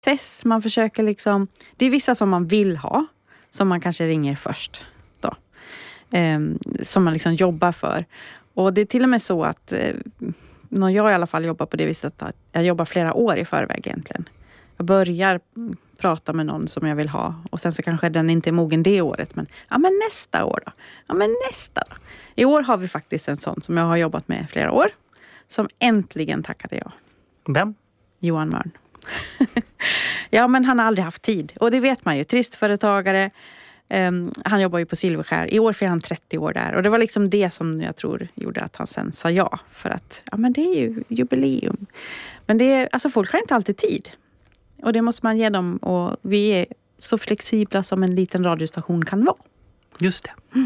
process. Man försöker liksom, det är vissa som man vill ha, som man kanske ringer först då. Som man liksom jobbar för. Och det är till och med så att när jag i alla fall jobbar på det viset att jag jobbar flera år i förväg egentligen. Jag börjar prata med någon som jag vill ha. Och sen så kanske den inte är mogen det året. Men nästa år då. Nästa då. I år har vi faktiskt en sån som jag har jobbat med flera år. Som äntligen tackade jag. Vem? Johan Mörn. Ja, men han har aldrig haft tid. Och det vet man ju. Tristföretagare. Han jobbar ju på Silverskär. I år firar han 30 år där. Och det var liksom det som jag tror gjorde att han sen sa ja. För att, men det är ju jubileum. Men det är, alltså folk har inte alltid tid. Och det måste man ge dem. Och vi är så flexibla som en liten radiostation kan vara. Just det.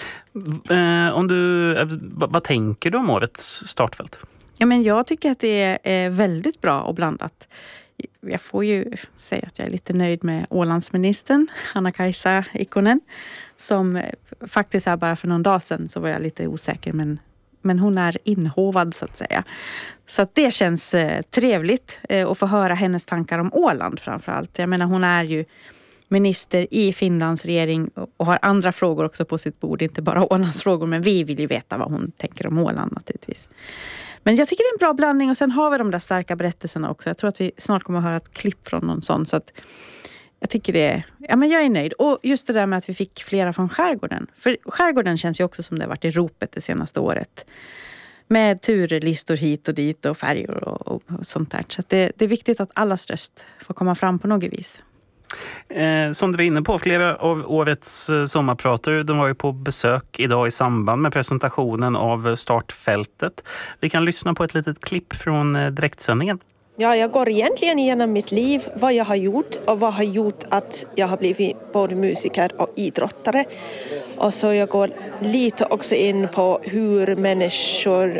Vad tänker du om årets startfält? Ja, men jag tycker att det är väldigt bra och blandat. Jag får ju säga att jag är lite nöjd med Ålandsministern, Anna-Kajsa Ikonen. Som faktiskt är bara för någon dag sedan så var jag lite osäker. Men hon är inhovad så att säga. Så att det känns trevligt att få höra hennes tankar om Åland framförallt. Jag menar hon är ju minister i Finlands regering och har andra frågor också på sitt bord. Inte bara Ålands frågor, men vi vill ju veta vad hon tänker om Åland naturligtvis. Men jag tycker det är en bra blandning och sen har vi de där starka berättelserna också. Jag tror att vi snart kommer att höra ett klipp från någon sån så att jag tycker det men jag är nöjd. Och just det där med att vi fick flera från skärgården. För skärgården känns ju också som det har varit i ropet det senaste året. Med turlistor hit och dit och färger och sånt där. Så att det är viktigt att allas röst får komma fram på något vis. Som du var inne på, flera av årets sommarprater, de var ju på besök idag i samband med presentationen av startfältet. Vi kan lyssna på ett litet klipp från direktsändningen. Ja, jag går egentligen igenom mitt liv, vad jag har gjort och vad har gjort att jag har blivit både musiker och idrottare. Och så jag går lite också in på hur människor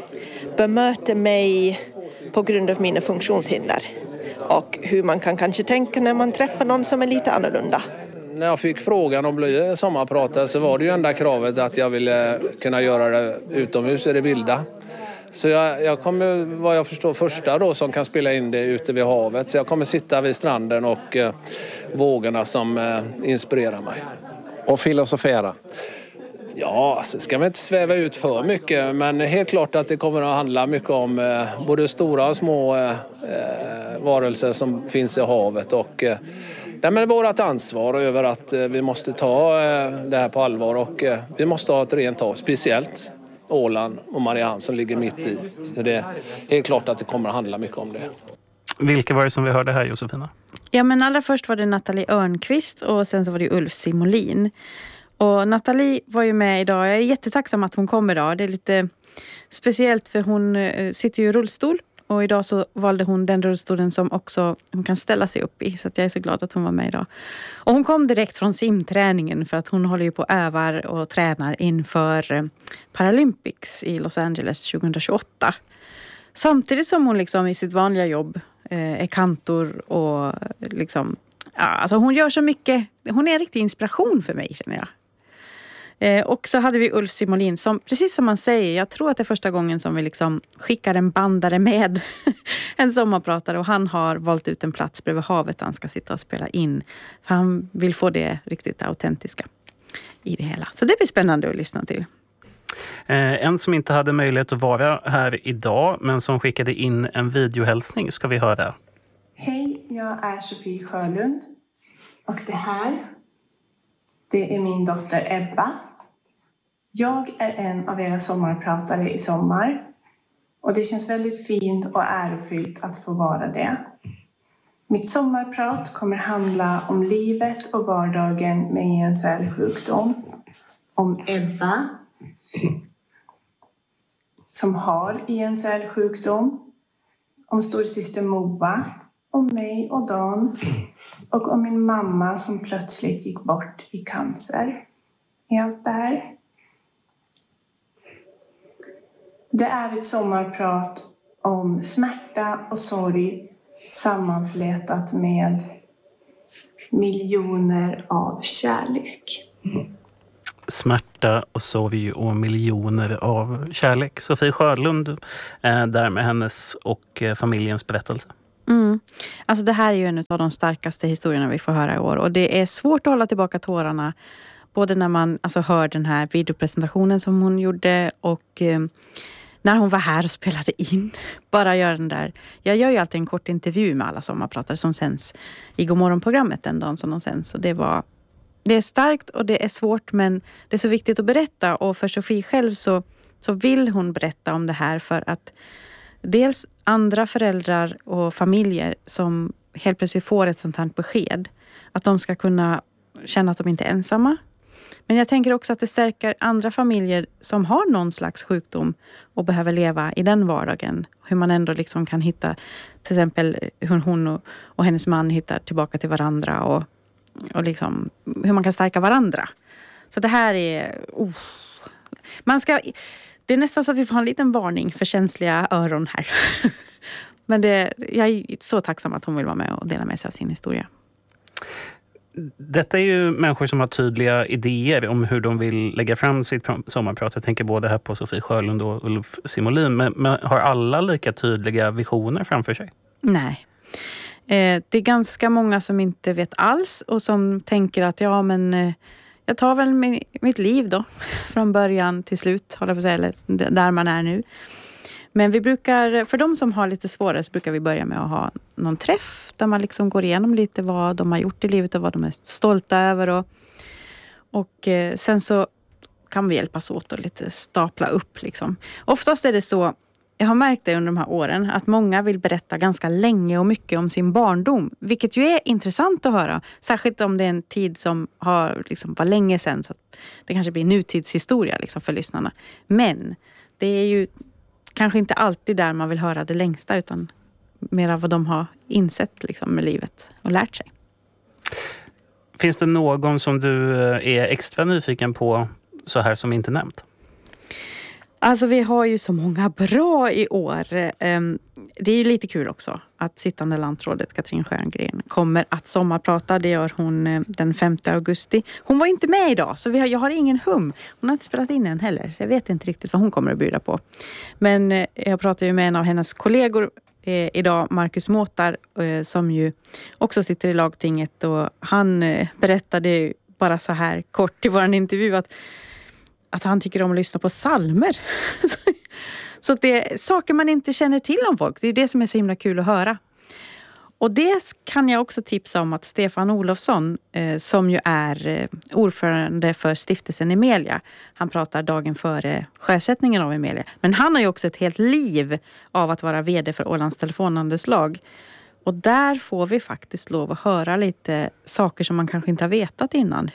bemöter mig på grund av mina funktionshinder. Och hur man kan kanske tänka när man träffar någon som är lite annorlunda. När jag fick frågan om bli sommarpratare så var det ju enda kravet att jag ville kunna göra det utomhus i det vilda. Så jag kommer, vad jag förstår, första då som kan spela in det ute vid havet. Så jag kommer sitta vid stranden och vågorna som inspirerar mig. Och filosofera? Ja, alltså ska man inte sväva ut för mycket. Men helt klart att det kommer att handla mycket om både stora och små varelser som finns i havet. Och vårt ansvar över att vi måste ta det här på allvar. Och vi måste ha ett rent hav, speciellt Åland och Mariehamn som ligger mitt i. Så det är helt klart att det kommer att handla mycket om det. Vilka var det som vi hörde här, Josefina? Ja, men allra först var det Nathalie Örnqvist och sen så var det Ulf Simolin. Och Nathalie var ju med idag. Jag är jättetacksam att hon kom idag. Det är lite speciellt för hon sitter ju i rullstol. Och idag så valde hon den rullstolen som också hon kan ställa sig upp i. Så att jag är så glad att hon var med idag. Och hon kom direkt från simträningen för att hon håller ju på och övar och tränar inför Paralympics i Los Angeles 2028. Samtidigt som hon liksom i sitt vanliga jobb är kantor och liksom, ja, alltså hon gör så mycket. Hon är en riktig inspiration för mig, känner jag. Och så hade vi Ulf Simolin som, precis som man säger, jag tror att det är första gången som vi liksom skickar en bandare med en sommarpratare och han har valt ut en plats bredvid havet där han ska sitta och spela in. För han vill få det riktigt autentiska i det hela. Så det blir spännande att lyssna till. En som inte hade möjlighet att vara här idag men som skickade in en videohälsning ska vi höra. Hej, jag är Sofie Sjölund och det är min dotter Ebba. Jag är en av era sommarpratare i sommar och det känns väldigt fint och ärofyllt att få vara det. Mitt sommarprat kommer handla om livet och vardagen med en cellsjukdom. Om Ebba som har en cellsjukdom. Om storsyster Moa. Om mig och Dan. Och om min mamma som plötsligt gick bort i cancer. I allt det här. Det är ett sommarprat om smärta och sorg sammanflätat med miljoner av kärlek. Smärta och sorg och miljoner av kärlek. Sofie Sjölund där med hennes och familjens berättelse. Alltså det här är ju en av de starkaste historierna vi får höra i år. Och det är svårt att hålla tillbaka tårarna. Både när man hör den här videopresentationen som hon gjorde och när hon var här och spelade in. Bara gör den där. Jag gör ju alltid en kort intervju med alla sommarpratare som sänds i Godmorgon-programmet den dagen som de sänds. Så det är starkt och det är svårt, men det är så viktigt att berätta. Och för Sofie själv så vill hon berätta om det här för att dels andra föräldrar och familjer som helt plötsligt får ett sånt här besked, att de ska kunna känna att de inte är ensamma. Men jag tänker också att det stärker andra familjer som har någon slags sjukdom och behöver leva i den vardagen. Hur man ändå liksom kan hitta, till exempel hur hon och hennes man hittar tillbaka till varandra och liksom hur man kan stärka varandra. Så det här är... Det är nästan så att vi får ha en liten varning för känsliga öron här. Men jag är så tacksam att hon vill vara med och dela med sig av sin historia. Detta är ju människor som har tydliga idéer om hur de vill lägga fram sitt sommarprat. Jag tänker både här på Sofie Sjölund och Ulf Simolin. Men har alla lika tydliga visioner framför sig? Nej. Det är ganska många som inte vet alls och som tänker att jag tar väl mitt liv då. Från början till slut, håller jag på att säga, eller där man är nu. Men vi brukar, för de som har lite svårare, så brukar vi börja med att ha någon träff där man liksom går igenom lite vad de har gjort i livet och vad de är stolta över. Och sen så kan vi hjälpas åt och lite stapla upp liksom. Oftast är det så, jag har märkt det under de här åren, att många vill berätta ganska länge och mycket om sin barndom. Vilket ju är intressant att höra. Särskilt om det är en tid som var länge sedan, så att det kanske blir nutidshistoria liksom för lyssnarna. Men det är ju kanske inte alltid där man vill höra det längsta, utan mer av vad de har insett liksom med livet och lärt sig. Finns det någon som du är extra nyfiken på så här som inte nämnt? Alltså vi har ju så många bra i år. Det är ju lite kul också att sittande lantrådet Katrin Stjärngren kommer att sommarprata. Det gör hon den 5 augusti. Hon var inte med idag, så jag har ingen hum. Hon har inte spelat in än heller, så jag vet inte riktigt vad hon kommer att bjuda på. Men jag pratar ju med en av hennes kollegor idag, Marcus Måtar, som ju också sitter i lagtinget. Och han berättade bara så här kort i vår intervju att han tycker om att lyssna på psalmer. Så det är saker man inte känner till om folk. Det är det som är så himla kul att höra. Och det kan jag också tipsa om att Stefan Olofsson, som ju är ordförande för stiftelsen Emelia. Han pratar dagen före sjösättningen av Emelia. Men han har ju också ett helt liv av att vara vd för Ålands telefonhandelslag. Och där får vi faktiskt lov att höra lite saker som man kanske inte har vetat innan.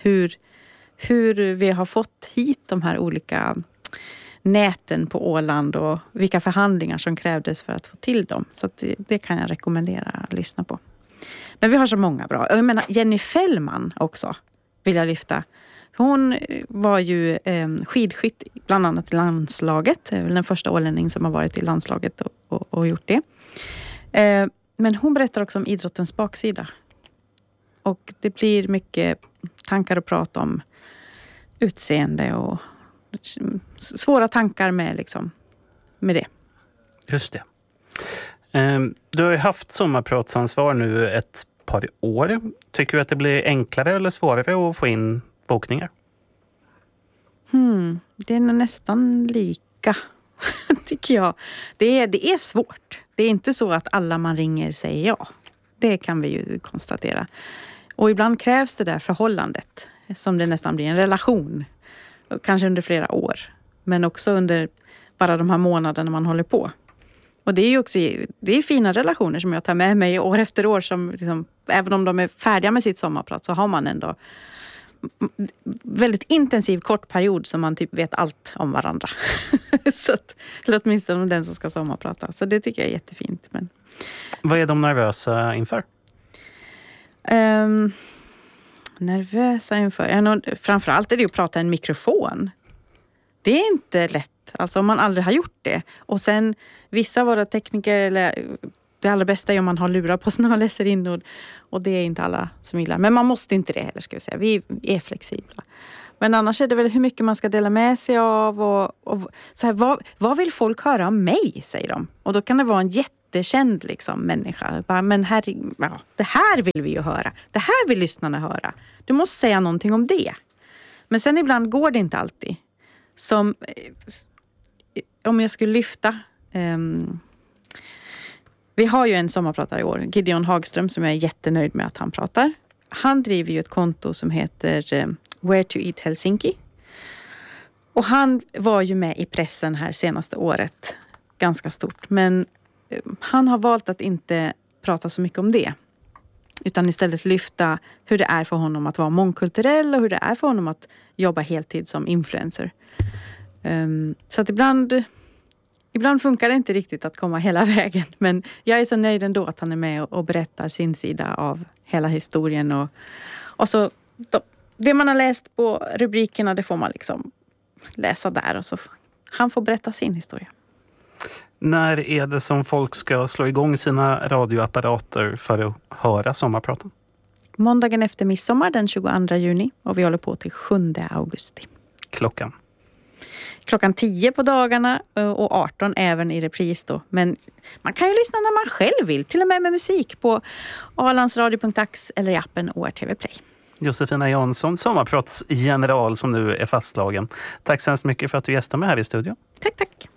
Hur vi har fått hit de här olika näten på Åland och vilka förhandlingar som krävdes för att få till dem. Så att det kan jag rekommendera att lyssna på. Men vi har så många bra. Jag menar, Jenny Fällman också vill jag lyfta. Hon var ju skidskytt bland annat i landslaget. Den första ålänning som har varit i landslaget och gjort det. Men hon berättar också om idrottens baksida. Och det blir mycket tankar att prata om utseende och svåra tankar med det. Just det. Du har ju haft sommarpratsansvar nu ett par år. Tycker du att det blir enklare eller svårare att få in bokningar? Det är nog nästan lika, tycker jag. Det är svårt. Det är inte så att alla man ringer säger ja. Det kan vi ju konstatera. Och ibland krävs det där förhållandet, som det nästan blir en relation. Kanske under flera år. Men också under bara de här månaderna man håller på. Och det är ju också det är fina relationer som jag tar med mig år efter år. Som liksom, även om de är färdiga med sitt sommarprat så har man ändå väldigt intensiv kort period som man typ vet allt om varandra. Så att, eller åtminstone om den som ska sommarprata. Så det tycker jag är jättefint. Men... Vad är de nervösa inför? Nervösa inför? Framförallt är det att prata i en mikrofon. Det är inte lätt. Alltså om man aldrig har gjort det. Och sen vissa av våra tekniker, eller det allra bästa är om man har lurar på sig när man läser in. Och det är inte alla som gillar. Men man måste inte det heller, ska vi säga. Vi är flexibla. Men annars är det väl hur mycket man ska dela med sig av. Och så här, vad vill folk höra om mig, säger de. Och då kan det vara en jättekänd liksom, människa. Bara, men det här vill vi ju höra. Det här vill lyssnarna höra. Du måste säga någonting om det. Men sen ibland går det inte alltid. Som om jag skulle lyfta... vi har ju en sommarpratare i år, Gideon Hagström, som jag är jättenöjd med att han pratar. Han driver ju ett konto som heter Where to Eat Helsinki. Och han var ju med i pressen här senaste året. Ganska stort. Men han har valt att inte prata så mycket om det. Utan istället lyfta hur det är för honom att vara mångkulturell och hur det är för honom att jobba heltid som influencer. Så att ibland funkar det inte riktigt att komma hela vägen. Men jag är så nöjd ändå att han är med och berättar sin sida av hela historien. Och så det man har läst på rubrikerna, det får man liksom läsa där. Och så han får berätta sin historia. När är det som folk ska slå igång sina radioapparater för att höra sommarpraten? Måndagen efter midsommar den 22 juni. Och vi håller på till 7 augusti. Klockan 10 på dagarna och 18 även i repris då. Men man kan ju lyssna när man själv vill. Till och med med musik på alandsradio.ax eller i appen ORTV Play. Josefina Jansson, sommarpratsgeneral som nu är fastslagen. Tack så hemskt mycket för att du gästade mig här i studion. Tack.